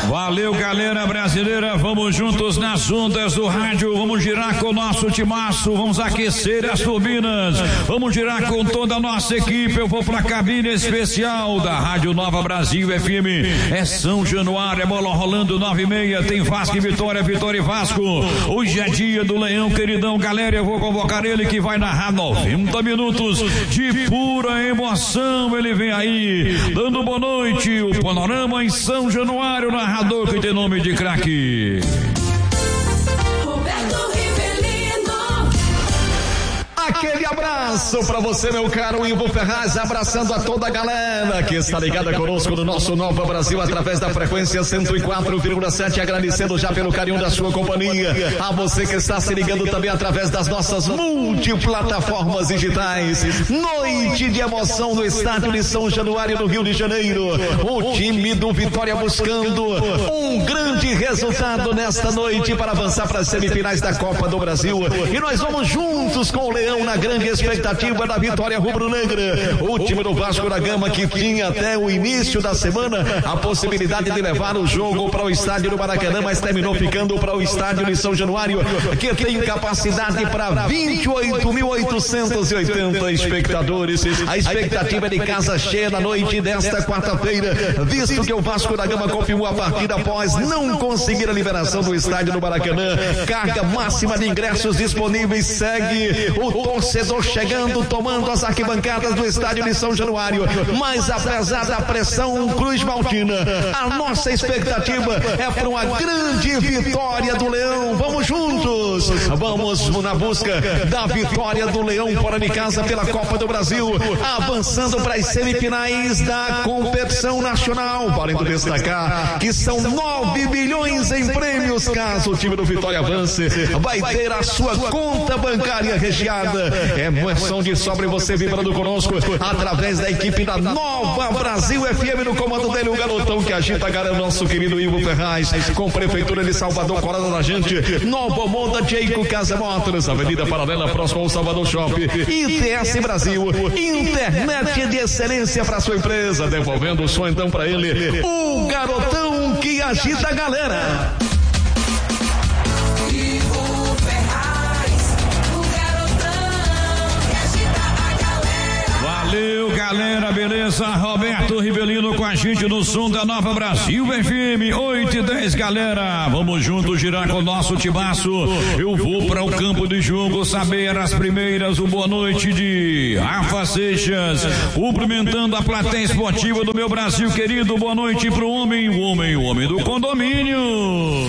Valeu, galera brasileira, vamos juntos nas ondas do rádio, vamos girar com o nosso timaço, vamos aquecer as turbinas, vamos girar com toda a nossa equipe. Eu vou pra cabine especial da Rádio Nova Brasil FM, é São Januário, é bola rolando 9h30, tem Vasco e Vitória, Vitória e Vasco. Hoje é dia do Leão, queridão, galera, eu vou convocar ele que vai narrar 90 minutos de pura emoção. Ele vem aí, dando boa noite, o panorama em São Januário, narrador que tem nome de craque. Aquele abraço pra você, meu caro Ivo Ferraz, abraçando a toda a galera que está ligada conosco no nosso Nova Brasil através da frequência 104,7, agradecendo já pelo carinho da sua companhia, a você que está se ligando também através das nossas multiplataformas digitais. Noite de emoção no estádio de São Januário, no Rio de Janeiro, o time do Vitória buscando um grande resultado nesta noite para avançar para as semifinais da Copa do Brasil, e nós vamos juntos com o Leão na grande expectativa da vitória rubro-negra. O time do Vasco da Gama, que tinha até o início da semana a possibilidade de levar o jogo para o estádio do Maracanã, mas terminou ficando para o estádio de São Januário, que tem capacidade para 28.880 espectadores. A expectativa é de casa cheia na noite desta quarta-feira, visto que o Vasco da Gama confirmou a partida após não conseguir a liberação do estádio do Maracanã. Carga máxima de ingressos disponíveis, segue o torcedor chegando, tomando as arquibancadas do estádio de São Januário, mas apesar da pressão Cruz Maltina, a nossa expectativa é para uma grande vitória do Leão. Vamos juntos, vamos na busca da vitória do Leão fora de casa pela Copa do Brasil, avançando para as semifinais da competição nacional. Valendo destacar que são 9 bilhões em prêmios caso o time do Vitória avance, vai ter a sua conta bancária recheada. É emoção de sobra, você vibrando conosco através da equipe da Nova Brasil FM, no comando dele, o garotão que agita a cara, nosso querido Ivo Ferraz, com Prefeitura de Salvador colada na gente, Nova Monda Jeico Casa Motors, Avenida Paralela, próximo ao Salvador Shopping, ITS Brasil, internet de excelência para sua empresa, devolvendo o som então para ele, o garotão que agita a galera. Valeu, galera, beleza? Roberto Rivelino com a gente no som da Nova Brasil FM, 8h10, galera. Vamos juntos girar com o nosso timaço. Eu vou para o campo de jogo saber as primeiras. Boa noite de Rafa Seixas, cumprimentando a plateia esportiva do meu Brasil querido. Boa noite pro homem, o homem do condomínio.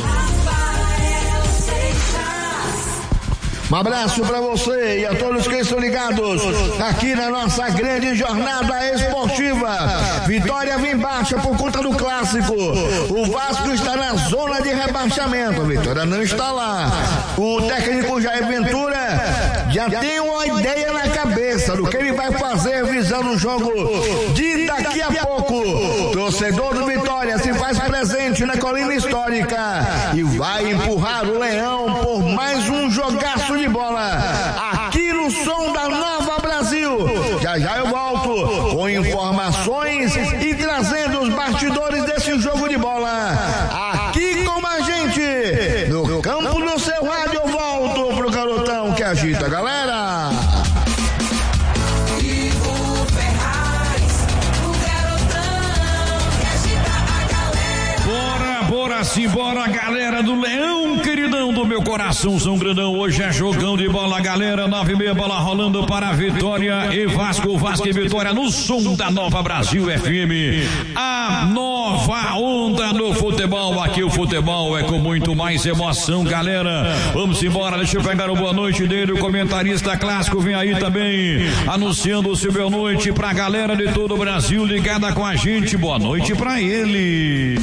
Um abraço pra você e a todos que estão ligados aqui na nossa grande jornada esportiva. Vitória vem baixa por conta do clássico. O Vasco está na zona de rebaixamento. A Vitória não está lá. O técnico Jair Ventura já tem uma ideia na cabeça do que ele vai fazer visando o jogo de daqui a pouco. Torcedor do Vitória se faz presente na colina histórica e vai empurrar o Leão por mais um jogaço de bola aqui no som da Nova Brasil. Já eu volto com informações e trazendo os bastidores desse jogo de bola aqui com a gente no campo do seu rádio. Eu volto pro garotão que agita, galera. Simbora, galera do Leão, queridão do meu coração, São Grandão. Hoje é jogão de bola, galera. 9h30, bola rolando para a Vitória e Vasco. Vasco e Vitória no som da Nova Brasil FM. A nova onda no futebol. Aqui o futebol é com muito mais emoção, galera. Vamos embora, deixa eu pegar o boa noite dele. O comentarista clássico vem aí também, anunciando o seu boa noite pra galera de todo o Brasil ligada com a gente. Boa noite pra ele.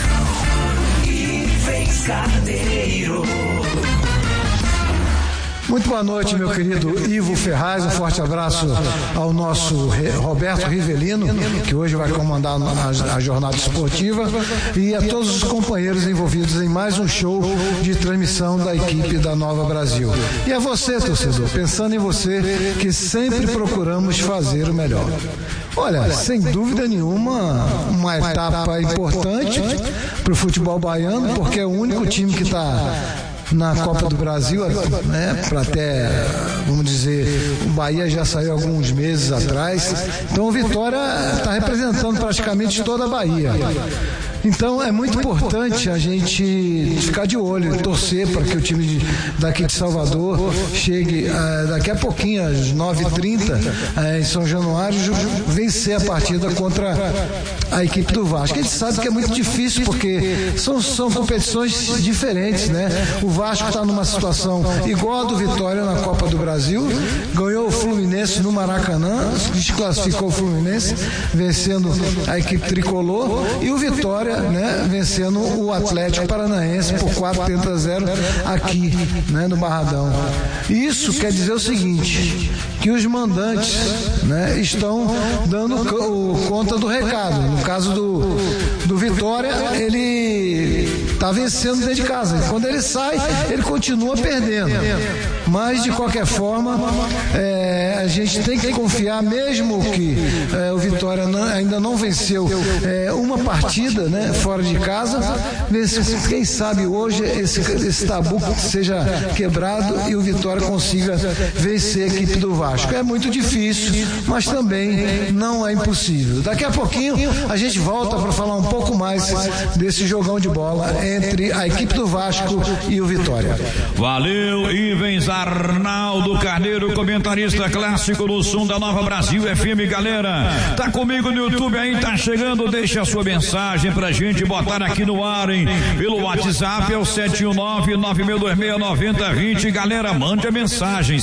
Carneiro. Muito boa noite, meu querido Ivo Ferraz. Um forte abraço ao nosso Roberto Rivelino, que hoje vai comandar a jornada esportiva, e a todos os companheiros envolvidos em mais um show de transmissão da equipe da Nova Brasil. E a você, torcedor, pensando em você, que sempre procuramos fazer o melhor. Olha, sem dúvida nenhuma, uma etapa importante para o futebol baiano, porque é o único time que está na Copa do Brasil, né, para até, vamos dizer, o Bahia já saiu alguns meses atrás, então o Vitória está representando praticamente toda a Bahia. Então é muito importante a gente ficar de olho, torcer para que o time daqui de Salvador chegue daqui a pouquinho, às 9h30, em São Januário, vencer a partida contra a equipe do Vasco. A gente sabe que é muito difícil porque são competições diferentes, né? O Vasco está numa situação igual a do Vitória na Copa do Brasil, ganhou o Fluminense no Maracanã, desclassificou o Fluminense, vencendo a equipe tricolor, e o Vitória, né, vencendo o Atlético Paranaense por 4-0 aqui, né, no Barradão. Isso quer dizer o seguinte, que os mandantes, né, estão dando conta do recado. No caso do Vitória, ele está vencendo dentro de casa. Quando ele sai, ele continua perdendo. Mas, de qualquer forma, a gente tem que confiar, mesmo que o Vitória ainda não venceu uma partida, né, fora de casa, quem sabe hoje esse tabu seja quebrado e o Vitória consiga vencer a equipe do Vasco. É muito difícil, mas também não é impossível. Daqui a pouquinho a gente volta para falar um pouco mais desse jogão de bola entre a equipe do Vasco e o Vitória. Valeu, Ivens Arnaldo Carneiro, comentarista clássico no som da Nova Brasil FM. Galera, tá comigo no YouTube aí, tá chegando, deixa a sua mensagem pra gente botar aqui no ar, hein? Pelo WhatsApp é o 719-9626-9020. Galera, mande a mensagem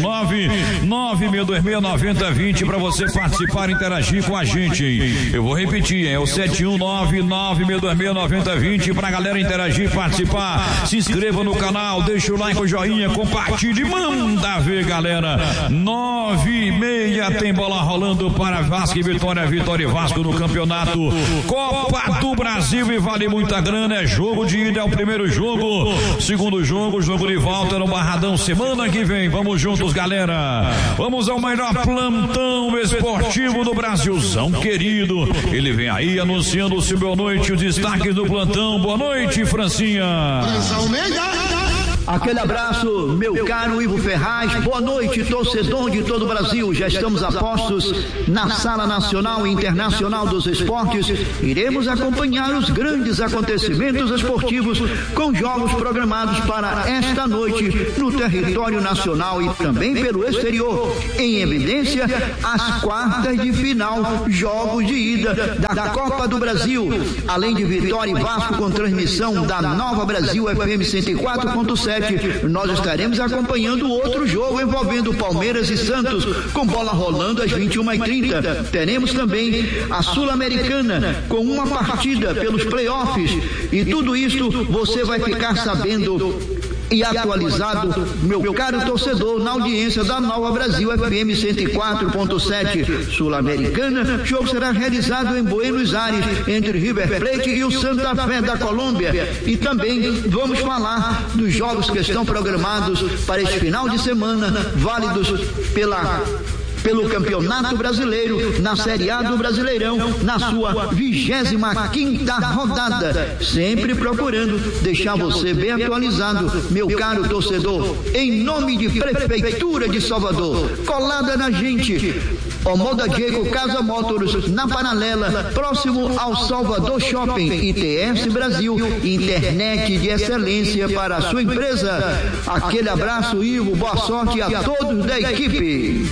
719-9626-9020 pra você participar e interagir com a gente, hein? Eu vou repetir, é o 719-9626-9020 pra galera interagir, participar. Se inscreva no canal, deixa o like, o joinha, compartilhe, manda ver, galera. 9h30 tem bola rolando para Vasco e Vitória, Vitória e Vasco no campeonato Copa do Brasil, e vale muita grana. É jogo de ida, é o primeiro jogo, segundo jogo de volta no Barradão semana que vem. Vamos juntos, galera, vamos ao melhor plantão esportivo do Brasilzão querido. Ele vem aí anunciando o seu boa noite, os destaques do plantão. Boa noite, Francinha. Aquele abraço, meu caro Ivo Ferraz. Boa noite, torcedor de todo o Brasil. Já estamos a postos na Sala Nacional e Internacional dos Esportes. Iremos acompanhar os grandes acontecimentos esportivos com jogos programados para esta noite no território nacional e também pelo exterior. Em evidência, as quartas de final, jogos de ida da Copa do Brasil. Além de Vitória e Vasco com transmissão da Nova Brasil FM 104.7. Nós estaremos acompanhando outro jogo envolvendo Palmeiras e Santos, com bola rolando às 21h30. Teremos também a Sul-Americana com uma partida pelos playoffs, e tudo isso você vai ficar sabendo e atualizado, meu caro torcedor, na audiência da Nova Brasil FM 104.7. Sul-Americana, jogo será realizado em Buenos Aires, entre River Plate e o Santa Fé da Colômbia. E também vamos falar dos jogos que estão programados para este final de semana, válidos pelo Campeonato Brasileiro, na Série A do Brasileirão, na sua 25ª rodada, sempre procurando deixar você bem atualizado, meu caro torcedor, em nome de Prefeitura de Salvador, colada na gente, Omoda Diego Casa Motors, na Paralela, próximo ao Salvador Shopping. ITS Brasil, internet de excelência para a sua empresa. Aquele abraço, Ivo, boa sorte a todos da equipe.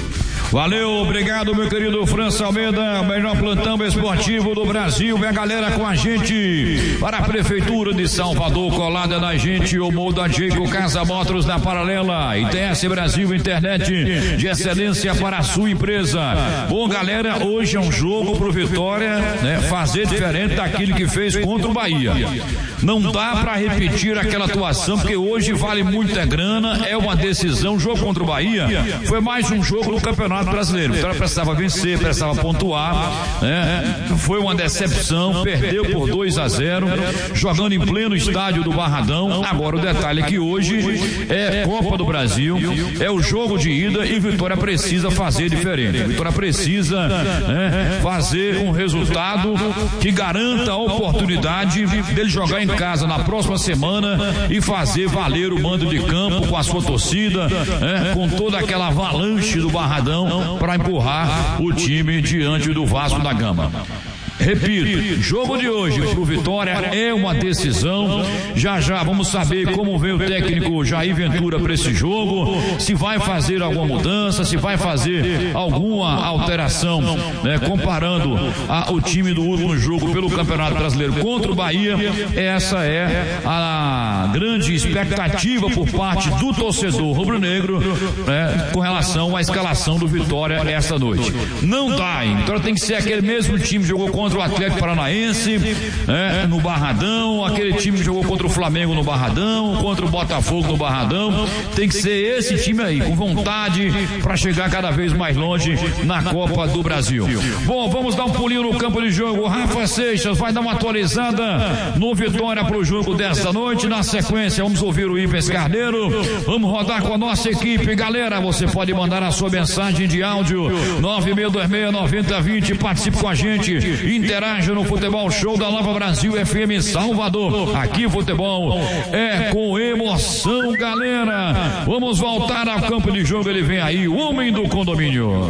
Valeu, obrigado, meu querido França Almeida, o melhor plantão esportivo do Brasil. Vem a galera com a gente para a Prefeitura de Salvador, colada na gente, o Molda Jeico, Casa Motors da Paralela, ITS Brasil, internet de excelência para a sua empresa. Bom, galera, hoje é um jogo pro Vitória, né, fazer diferente daquilo que fez contra o Bahia. Não dá para repetir aquela atuação, porque hoje vale muita grana, é uma decisão. O jogo contra o Bahia foi mais um jogo do Campeonato Brasileiro. O Vitória precisava vencer, precisava pontuar, né? Foi uma decepção, perdeu por 2-0, jogando em pleno estádio do Barradão. Agora o detalhe é que hoje é Copa do Brasil, é o jogo de ida e Vitória precisa fazer diferente. Vitória precisa, né, fazer um resultado que garanta a oportunidade dele jogar em casa na próxima semana e fazer valer o mando de campo com a sua torcida, com toda aquela avalanche do Barradão para empurrar o time diante do Vasco da Gama. Repito, jogo de hoje pro Vitória é uma decisão. Já vamos saber como vem o técnico Jair Ventura para esse jogo, se vai fazer alguma mudança, se vai fazer alguma alteração, né, comparando o time do último jogo pelo Campeonato Brasileiro contra o Bahia. Essa é a grande expectativa por parte do torcedor rubro-negro, né, com relação à escalação do Vitória essa noite. Não dá, hein? Então tem que ser aquele mesmo time que jogou contra o Atlético Paranaense, no Barradão, aquele time que jogou contra o Flamengo no Barradão, contra o Botafogo no Barradão. Tem que ser esse time aí, com vontade para chegar cada vez mais longe na Copa do Brasil. Bom, vamos dar um pulinho no campo de jogo. O Rafa Seixas vai dar uma atualizada no Vitória pro jogo desta noite. Na sequência, vamos ouvir o Ivens Carneiro. Vamos rodar com a nossa equipe. Galera, você pode mandar a sua mensagem de áudio 9626-9020. Participe com a gente. Interaja no Futebol Show da Nova Brasil FM Salvador. Aqui futebol é com emoção, galera. Vamos voltar ao campo de jogo. Ele vem aí, o homem do condomínio.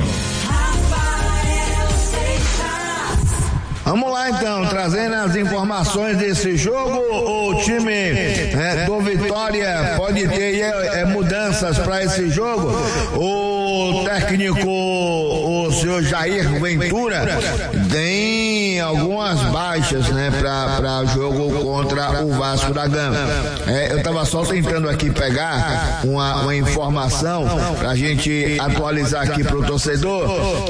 Vamos lá então, trazendo as informações desse jogo. O time do Vitória pode ter mudanças para esse jogo. O técnico, o senhor Jair Ventura, tem algumas baixas, né, para jogo contra o Vasco da Gama. Eu estava só tentando aqui pegar uma informação para a gente atualizar aqui para o torcedor,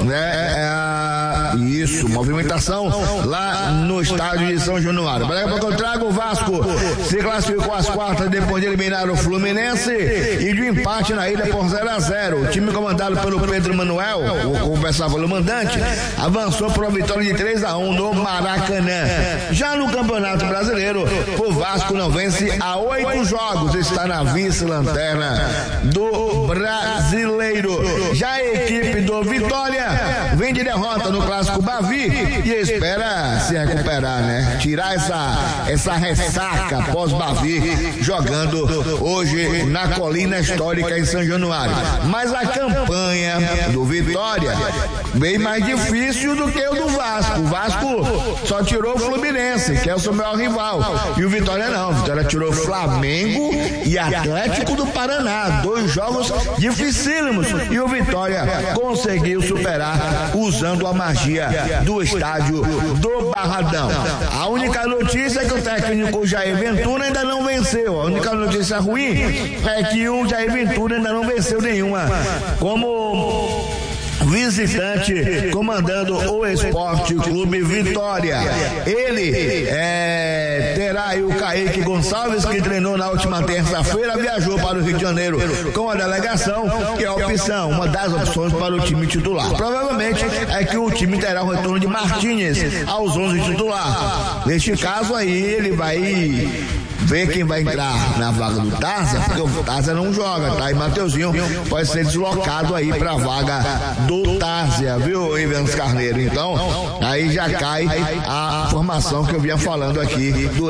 né? Isso, movimentação lá no estádio de São Januário. Daqui a pouco eu trago. O Vasco se classificou às quartas depois de eliminar o Fluminense e de empate na ida por 0-0. O time comandado pelo Pedro Manuel, vou conversar com o mandante, avançou para uma vitória de 3-1 no Maracanã. Já no Campeonato Brasileiro, o Vasco não vence há 8 jogos, está na vice-lanterna do Brasileiro. Já a equipe do Vitória vem de derrota no Clássico Bavi e espera se recuperar, né? Tirar essa ressaca pós-Bavi, jogando hoje na Colina Histórica em São Januário. Mas a campanha do Vitória bem mais difícil do que o do Vasco. O Vasco só tirou o Fluminense, que é o seu maior rival, e o Vitória não. O Vitória tirou Flamengo e Atlético do Paraná, 2 jogos dificílimos, e o Vitória conseguiu superar usando a magia do estádio do Barradão. A única notícia é que o técnico Jair Ventura ainda não venceu. A única notícia ruim é que o Jair Ventura ainda não venceu nenhuma como visitante, comandando o Esporte Clube Vitória. Ele terá aí o Kaique Gonçalves, que treinou na última terça-feira, viajou para o Rio de Janeiro com a delegação, que é a opção, uma das opções para o time titular. Provavelmente é que o time terá o retorno de Martínez aos 11 titular. Neste caso aí, ele vai ver quem vai entrar na vaga do Tárzia, porque o Tárzia não joga, tá? E Mateuzinho pode ser deslocado aí pra vaga do Tárzia, viu, Ivens Carneiro? Então, aí já cai a formação que eu vinha falando aqui durante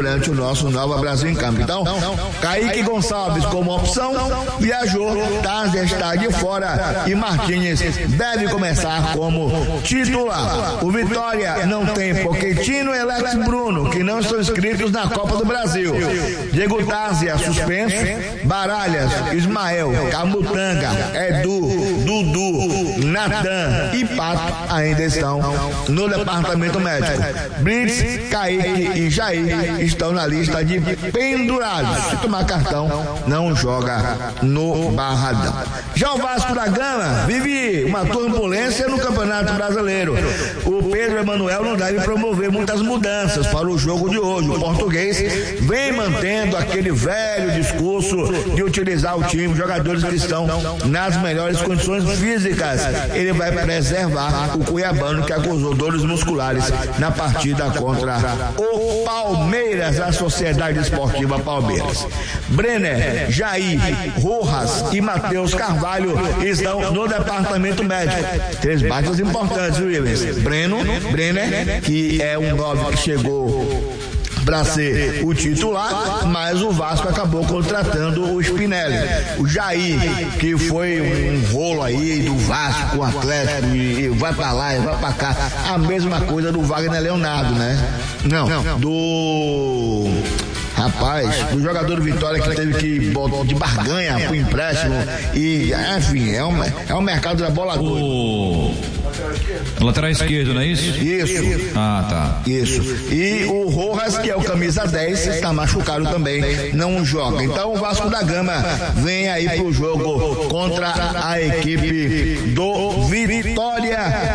durante o nosso Nova Brasil em Campo. Então, Kaique Gonçalves como opção, viajou, Tárzia está de fora e Martínez deve começar como titular. O Vitória não tem Pochettino e Alex Bruno, que não estão inscritos na Copa do Brasil. Diego Tárzia suspenso, Baralhas, Ismael, Camutanga, Edu, Dudu, Natan e Pato ainda estão no departamento médico. Brits, Kaique e Jair estão na lista de pendurados. Se tomar cartão, não joga no Barradão. Já o Vasco da Gama vive uma turbulência no Campeonato Brasileiro. O Pedro Emanuel não deve promover muitas mudanças para o jogo de hoje. O português vem mantendo aquele velho discurso de utilizar o time, jogadores que estão nas melhores condições físicas. Ele vai preservar o cuiabano, que acusou dores musculares na partida contra o Palmeiras, a Sociedade Esportiva Palmeiras. Brenner, Jair, Rojas e Matheus Carvalho estão no departamento médico. 3 baixas importantes, Williams. Brenner, que é um 9 que chegou para ser o titular, mas o Vasco acabou contratando o Spinelli. O Jair, que foi um rolo aí do Vasco com o Atlético, e vai para lá e vai para cá. A mesma coisa do Wagner Leonardo, né? Não. Do jogador Vitória, que teve que botar de barganha pro empréstimo e, enfim, é um mercado da bola doida. Lateral esquerdo, não é isso? Isso. Ah, tá. Isso. E o Rojas, que é o camisa 10, está machucado também, não joga. Então o Vasco da Gama vem aí pro jogo contra a equipe do Vitória.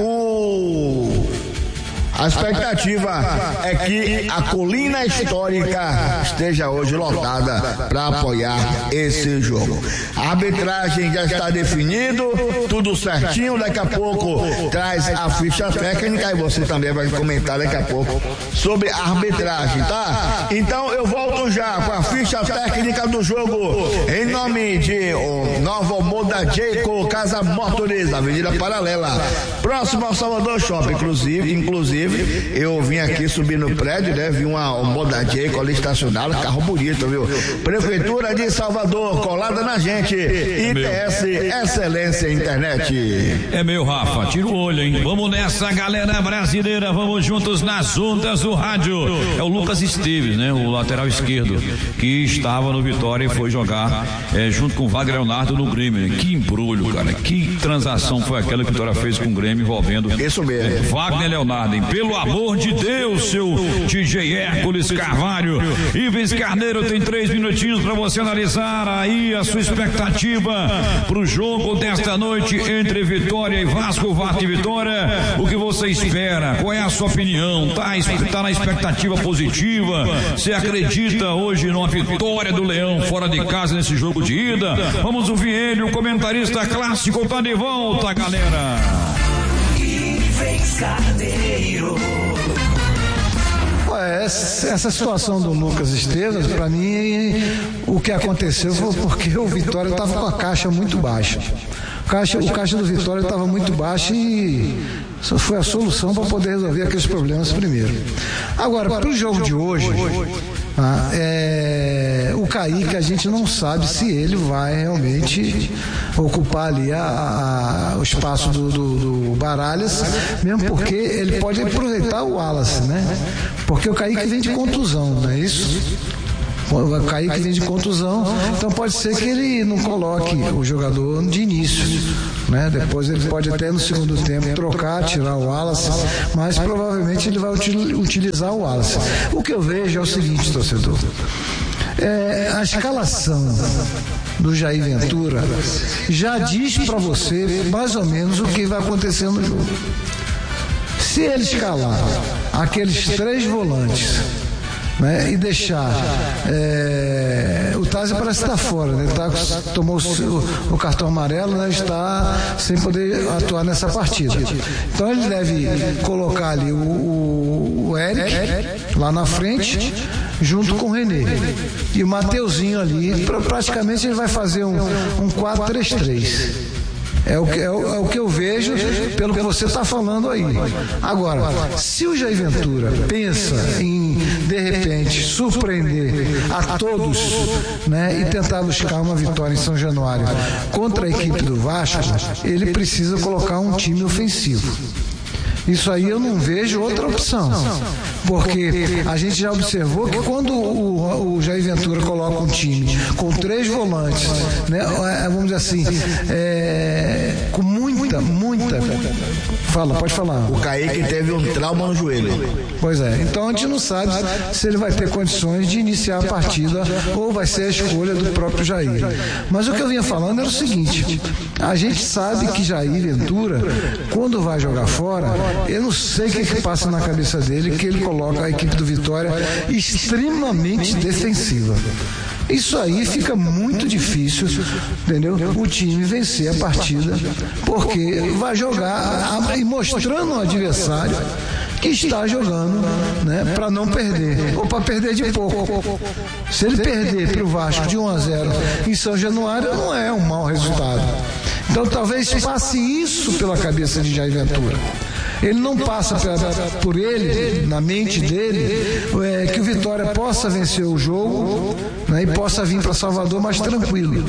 A expectativa é que a Colina Histórica esteja hoje lotada para apoiar esse jogo. A arbitragem já está definido, tudo certinho. Daqui a pouco traz a ficha técnica e você também vai comentar daqui a pouco sobre a arbitragem, tá? Então eu volto já com a ficha técnica do jogo em nome de Nova Moda Jayco, Casa Motores, Avenida Paralela, próximo ao Salvador Shopping. Inclusive, eu vim aqui subir no prédio, né? Vi uma Moda Jayco ali estacionada, carro bonito, viu? Prefeitura de Salvador, colada na gente. ITS, Excelência Internet. É meu, Rafa, tira o olho, hein? Vamos nessa, galera brasileira, vamos juntos nas ondas do rádio. É o Lucas Esteves, né? O lateral esquerdo, que estava no Vitória e foi jogar junto com o Wagner Leonardo no Grêmio. Né? Que embrulho, cara. Que transação foi aquela que a Vitória fez com o Grêmio envolvendo isso mesmo. Wagner Leonardo, hein? Pelo amor de Deus, seu DJ Hércules Carvalho. Ivens Carneiro tem 3 minutinhos para você analisar aí a sua expectativa pro jogo desta noite entre Vitória e Vasco. Vasco e Vitória, o que você espera? Qual é a sua opinião? Tá na expectativa positiva? Você acredita hoje numa vitória do Leão fora de casa nesse jogo de ida? Vamos ouvir ele, o comentarista clássico, tá de volta, galera. Carneiro. Essa situação do Lucas Esteves, para mim, o que aconteceu foi porque o Vitória estava com a caixa muito baixa. O caixa do Vitória estava muito baixo e só foi a solução para poder resolver aqueles problemas primeiro. Agora, para o jogo de hoje, o Kaique, a gente não sabe se ele vai realmente ocupar ali o espaço do Baralhas, mesmo porque ele pode aproveitar o Wallace, né? Porque o Kaique vem de contusão, não é isso? O Kaique vem de contusão, então pode ser que ele não coloque o jogador de início, né? Depois ele pode até no segundo tempo trocar, tirar o Wallace, mas provavelmente ele vai utilizar o Wallace. O que eu vejo é o seguinte, torcedor, a escalação do Jair Ventura já diz para você mais ou menos o que vai acontecer no jogo. Se ele escalar aqueles 3 volantes, né, e deixar o Tárzia parece estar fora, né? Tomou o cartão amarelo, né? Está sem poder atuar nessa partida. Então ele deve colocar ali o Eric lá na frente, junto com o René e o Mateuzinho ali. Praticamente ele vai fazer um 4-3-3. É o que eu vejo pelo que você está falando aí. Agora, se o Jair Ventura pensa em, de repente, surpreender a todos, né, e tentar buscar uma vitória em São Januário contra a equipe do Vasco, ele precisa colocar um time ofensivo. Isso aí eu não vejo outra opção, porque a gente já observou que quando o Jair Ventura coloca um time com 3 volantes, né, vamos dizer assim, com muita pode falar. O Kaique teve um trauma no joelho. Pois é, então a gente não sabe se ele vai ter condições de iniciar a partida ou vai ser a escolha do próprio Jair. Mas o que eu vinha falando era o seguinte: a gente sabe que Jair Ventura, quando vai jogar fora, eu não sei o que passa na cabeça dele, que ele coloca a equipe do Vitória extremamente defensiva. Isso aí fica muito difícil, entendeu? O time vencer a partida, porque vai jogar e mostrando ao adversário que está jogando, né, para não perder, ou para perder de pouco. Se ele perder para o Vasco de 1-0 em São Januário, não é um mau resultado. Então talvez passe isso pela cabeça de Jair Ventura. Ele não passa por ele, na mente dele, que o Vitória possa vencer o jogo, né, e possa vir para Salvador mais tranquilo.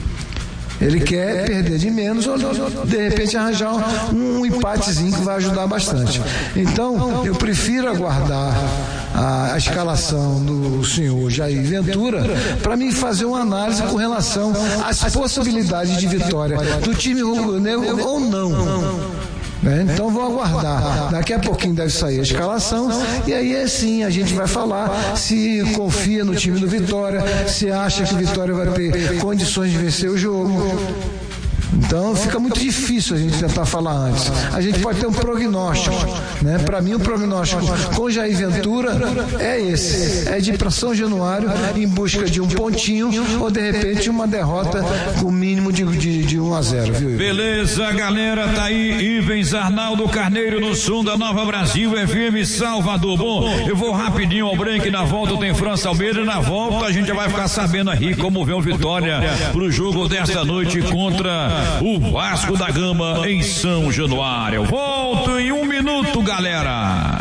Ele quer perder de menos ou de repente arranjar um empatezinho que vai ajudar bastante. Então, eu prefiro aguardar a escalação do senhor Jair Ventura para mim fazer uma análise com relação às possibilidades de vitória do time rubro-negro ou não. Então vou aguardar. Daqui a pouquinho deve sair a escalação e aí sim a gente vai falar se confia no time do Vitória, se acha que o Vitória vai ter condições de vencer o jogo. Então fica muito difícil a gente tentar falar antes. A gente pode ter um prognóstico, né? Para mim o prognóstico com Jair Ventura é esse, é de ir para São Januário em busca de um pontinho ou de repente uma derrota com mínimo de 1-0, viu? Beleza, galera, tá aí Ivens Arnaldo Carneiro no som da Nova Brasil FM Salvador. Bom, eu vou rapidinho ao break, na volta tem França Almeida e na volta a gente já vai ficar sabendo aí como vê o Vitória pro jogo desta noite contra o Vasco da Gama em São Januário. Volto em 1 minuto, galera.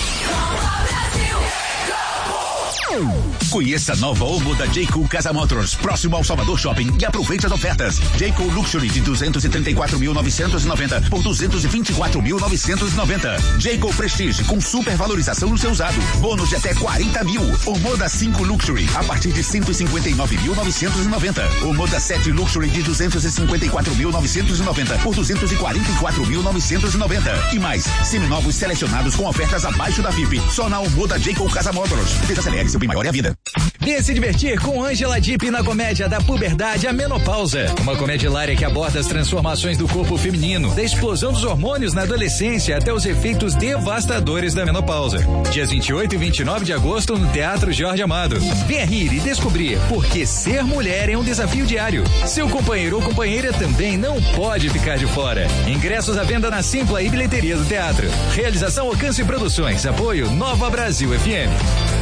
Conheça a nova Omo da Jayco Casa Motors, próximo ao Salvador Shopping, e aproveite as ofertas. Jayco Luxury de 234.990 por 224.990. Jayco Prestige com super valorização no seu usado. Bônus de até 40 mil. O Moda 5 Luxury a partir de 159.990. O Moda 7 Luxury de 254.990 por 244.990. E mais, seminovos selecionados com ofertas abaixo da FIP. Só na Moda Jayco Casa Motors. Desacelere, seu bem maior é a vida. Venha se divertir com Ângela Dipp na comédia da puberdade à menopausa. Uma comédia hilária que aborda as transformações do corpo feminino, da explosão dos hormônios na adolescência até os efeitos devastadores da menopausa. Dias 28 e 29 de agosto no Teatro Jorge Amado. Venha rir e descobrir por que ser mulher é um desafio diário. Seu companheiro ou companheira também não pode ficar de fora. Ingressos à venda na Simpla e bilheteria do teatro. Realização Alcance Produções. Apoio Nova Brasil FM.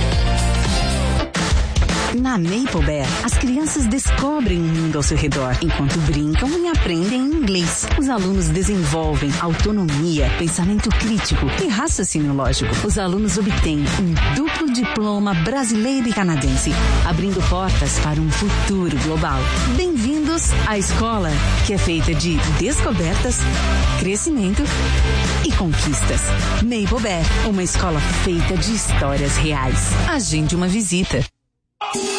Na Maple Bear, as crianças descobrem o mundo ao seu redor, enquanto brincam e aprendem inglês. Os alunos desenvolvem autonomia, pensamento crítico e raciocínio lógico. Os alunos obtêm um duplo diploma brasileiro e canadense, abrindo portas para um futuro global. Bem-vindos à escola, que é feita de descobertas, crescimento e conquistas. Maple Bear, uma escola feita de histórias reais. Agende uma visita.